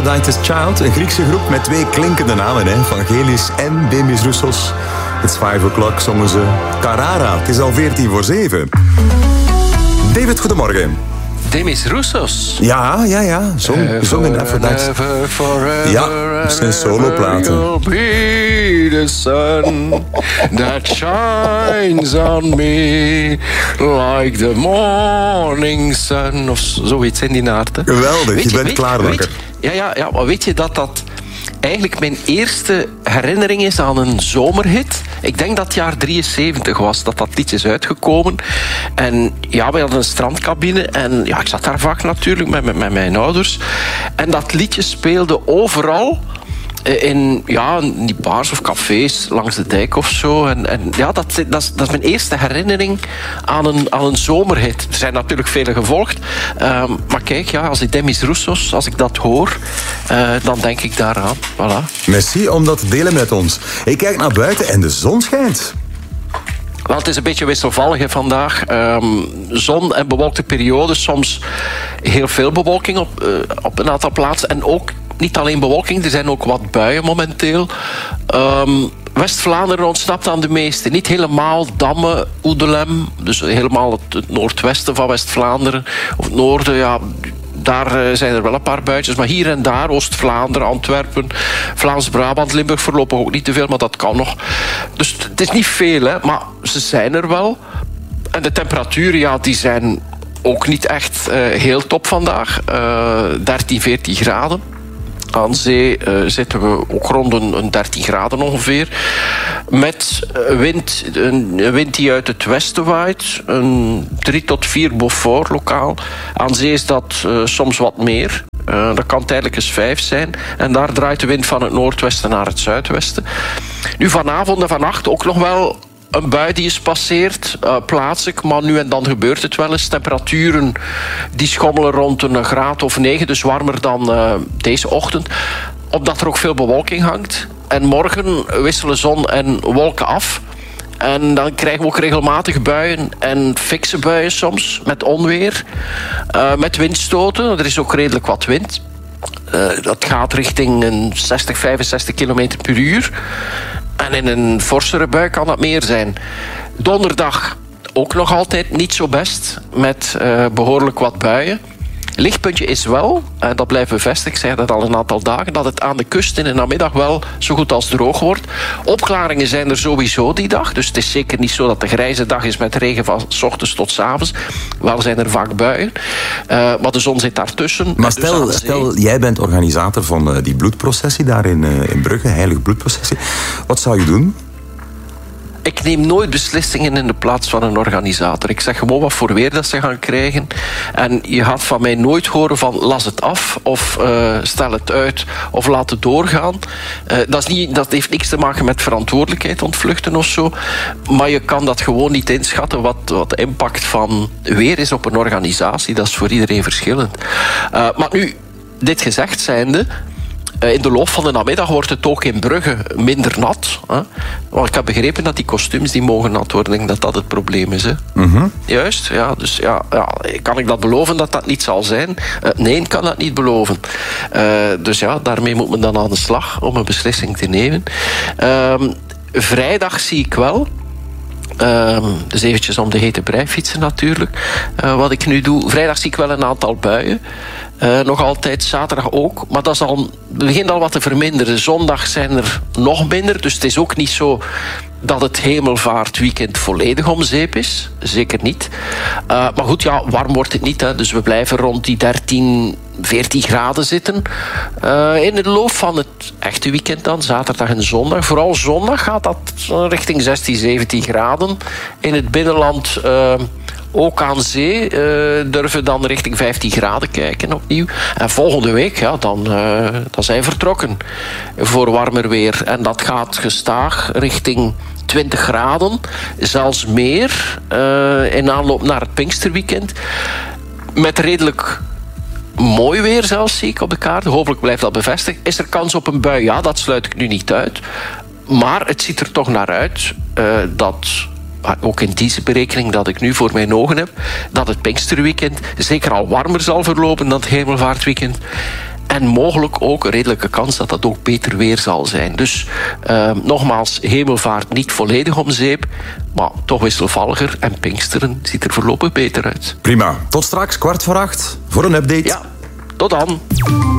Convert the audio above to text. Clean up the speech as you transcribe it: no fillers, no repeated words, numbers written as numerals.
Aphrodite's Child, een Griekse groep met 2 klinkende namen, Vangelis en Demis Roussos. It's 5 o'clock, zongen ze Carrara. Het is al 6:45. David, goedemorgen. Demis Roussos. Ja. Zong in Aphrodite. Ja, dat zijn soloplaten. Be the sun that shines on me like the morning sun. Of zoiets in die aard. Hè. Geweldig, je bent klaar wakker. Ja, maar weet je dat eigenlijk mijn eerste herinnering is aan een zomerhit? Ik denk dat het jaar 73 was dat liedje is uitgekomen. En ja, we hadden een strandcabine. En ja, ik zat daar vaak natuurlijk met mijn ouders. En dat liedje speelde overal. In die bars of cafés langs de dijk of zo. En ja, dat is mijn eerste herinnering aan een zomerhit. Er zijn natuurlijk vele gevolgd. Maar kijk, ja, als ik Demis Roussos, als ik dat hoor, dan denk ik daaraan. Voilà. Merci om dat te delen met ons. Ik kijk naar buiten en de zon schijnt. Wel, het is een beetje wisselvallig vandaag. Zon en bewolkte perioden. Soms heel veel bewolking op een aantal plaatsen. En ook niet alleen bewolking, er zijn ook wat buien momenteel. West-Vlaanderen ontsnapt aan de meeste. Niet helemaal Damme, Oedelem. Dus helemaal het noordwesten van West-Vlaanderen. Of het noorden, ja. Daar zijn er wel een paar buitjes. Maar hier en daar, Oost-Vlaanderen, Antwerpen, Vlaams-Brabant, Limburg voorlopig ook niet te veel, maar dat kan nog. Dus het is niet veel, hè, maar ze zijn er wel. En de temperaturen, ja, die zijn ook niet echt heel top vandaag. 13, 14 graden. Aan zee zitten we ook rond een 13 graden ongeveer. Met een wind die uit het westen waait. Een 3 tot 4 Beaufort lokaal. Aan zee is dat soms wat meer. Dat kan tijdelijk eens 5 zijn. En daar draait de wind van het noordwesten naar het zuidwesten. Nu vanavond en vannacht ook nog wel een bui die is passeert, plaatselijk, maar nu en dan gebeurt het wel eens. Temperaturen die schommelen rond een graad of 9, dus warmer dan deze ochtend. Omdat er ook veel bewolking hangt. En morgen wisselen zon en wolken af. En dan krijgen we ook regelmatig buien en fikse buien soms, met onweer, met windstoten. Er is ook redelijk wat wind. Dat gaat richting een 60, 65 km per uur. En in een forsere bui kan dat meer zijn. Donderdag ook nog altijd niet zo best, met behoorlijk wat buien. Lichtpuntje is wel, dat blijft bevestigd, ik zei dat al een aantal dagen, dat het aan de kust in de namiddag wel zo goed als droog wordt. Opklaringen zijn er sowieso die dag, dus het is zeker niet zo dat de grijze dag is met regen van 's ochtends tot 's avonds. Wel zijn er vaak buien, maar de zon zit daartussen. Maar stel jij bent organisator van die bloedprocessie daar in Brugge, heilige bloedprocessie. Wat zou je doen? Ik neem nooit beslissingen in de plaats van een organisator. Ik zeg gewoon wat voor weer dat ze gaan krijgen. En je gaat van mij nooit horen van las het af of stel het uit of laat het doorgaan. Dat heeft niks te maken met verantwoordelijkheid ontvluchten of zo. Maar je kan dat gewoon niet inschatten wat de impact van weer is op een organisatie. Dat is voor iedereen verschillend. Maar nu, dit gezegd zijnde, in de loop van de namiddag wordt het ook in Brugge minder nat. Hè? Want ik heb begrepen dat die kostuums die mogen nat worden. Ik denk dat het probleem is. Hè? Mm-hmm. Juist, ja. Dus ja, kan ik dat beloven dat dat niet zal zijn? Nee, ik kan dat niet beloven. Dus ja, daarmee moet men dan aan de slag om een beslissing te nemen. Vrijdag zie ik wel. Dus eventjes om de hete brei fietsen natuurlijk. Wat ik nu doe. Vrijdag zie ik wel een aantal buien. Nog altijd, zaterdag ook. Maar dat begint al wat te verminderen. Zondag zijn er nog minder. Dus het is ook niet zo dat het hemelvaartweekend volledig om zeep is. Zeker niet. Maar goed, ja, warm wordt het niet. Hè. Dus we blijven rond die 13, 14 graden zitten. In de loop van het echte weekend dan, zaterdag en zondag. Vooral zondag gaat dat richting 16, 17 graden. In het binnenland ook aan zee durven dan richting 15 graden kijken opnieuw. En volgende week, ja, dan zijn we vertrokken voor warmer weer. En dat gaat gestaag richting 20 graden, zelfs meer, in aanloop naar het Pinksterweekend. Met redelijk mooi weer zelfs, zie ik op de kaart. Hopelijk blijft dat bevestigd. Is er kans op een bui? Ja, dat sluit ik nu niet uit. Maar het ziet er toch naar uit dat, ook in deze berekening dat ik nu voor mijn ogen heb, dat het Pinksterweekend zeker al warmer zal verlopen dan het Hemelvaartweekend. En mogelijk ook een redelijke kans dat dat ook beter weer zal zijn. Dus nogmaals, Hemelvaart niet volledig om zeep, maar toch wisselvalliger. En Pinksteren ziet er voorlopig beter uit. Prima. Tot straks, 7:15 voor een update. Ja, tot dan.